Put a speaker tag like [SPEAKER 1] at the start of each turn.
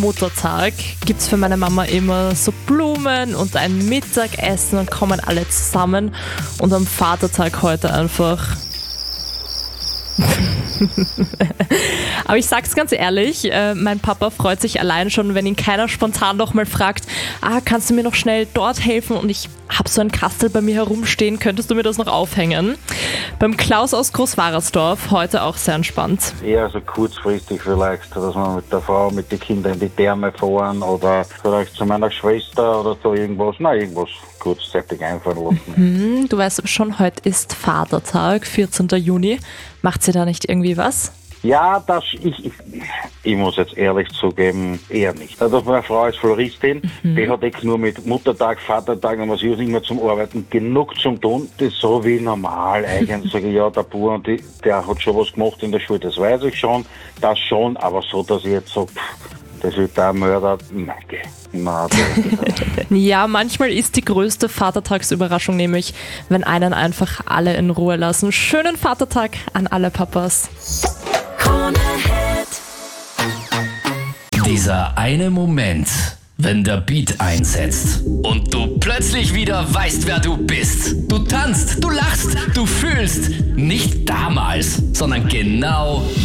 [SPEAKER 1] Muttertag gibt's für meine Mama immer so Blumen und ein Mittagessen und kommen alle zusammen. Und am Vatertag heute einfach. Aber ich sag's ganz ehrlich, mein Papa freut sich allein schon, wenn ihn keiner spontan noch mal fragt, kannst du mir noch schnell dort helfen? Und ich hab so ein Kastel bei mir herumstehen, könntest du mir das noch aufhängen? Beim Klaus aus Großwarersdorf heute auch sehr entspannt.
[SPEAKER 2] Eher so kurzfristig vielleicht, dass man mit der Frau, mit den Kindern in die Therme fahren oder vielleicht zu meiner Schwester oder so irgendwas kurzzeitig einfallen lassen.
[SPEAKER 1] Du weißt schon, heute ist Vatertag, 14. Juni. Macht sie da nicht irgendwie was?
[SPEAKER 2] Ja, ich muss jetzt ehrlich zugeben, eher nicht. Also meine Frau ist Floristin, die hat nur mit Muttertag, Vatertag und was ich nicht mehr zum Arbeiten genug zum tun. Das ist so wie normal eigentlich. Sage ich, ja, der Bub, der hat schon was gemacht in der Schule, das weiß ich schon, das schon, aber so, dass ich jetzt so, das ist der Mörder, nein.
[SPEAKER 1] Ja, manchmal ist die größte Vatertagsüberraschung nämlich, wenn einen einfach alle in Ruhe lassen. Schönen Vatertag an alle Papas.
[SPEAKER 3] Dieser eine Moment, wenn der Beat einsetzt und du plötzlich wieder weißt, wer du bist. Du tanzt, du lachst, du fühlst. Nicht damals, sondern genau